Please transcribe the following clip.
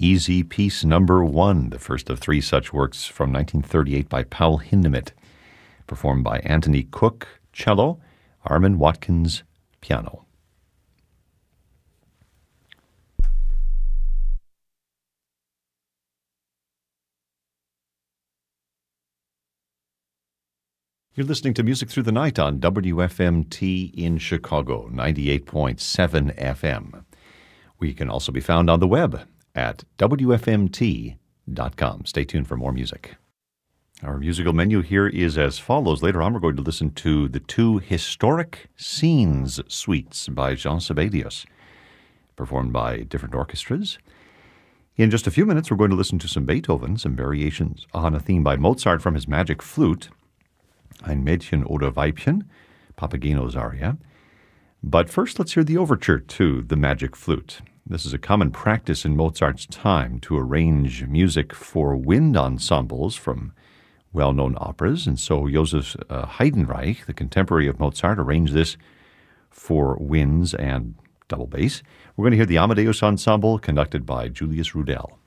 Easy Piece Number 1, the first of three such works from 1938 by Paul Hindemith, performed by Anthony Cook, cello, Armin Watkins, piano. You're listening to Music Through the Night on WFMT in Chicago, 98.7 FM. We can also be found on the web at WFMT.com. Stay tuned for more music. Our musical menu here is as follows. Later on, we're going to listen to the two Historic Scenes suites by Jean Sibelius, performed by different orchestras. In just a few minutes, we're going to listen to some Beethoven, some variations on a theme by Mozart from his Magic Flute, Ein Mädchen oder Weibchen, Papageno's aria. But first, let's hear the overture to the Magic Flute. This is a common practice in Mozart's time to arrange music for wind ensembles from well-known operas, and so Joseph Heidenreich, the contemporary of Mozart, arranged this for winds and double bass. We're going to hear the Amadeus Ensemble conducted by Julius Rudel.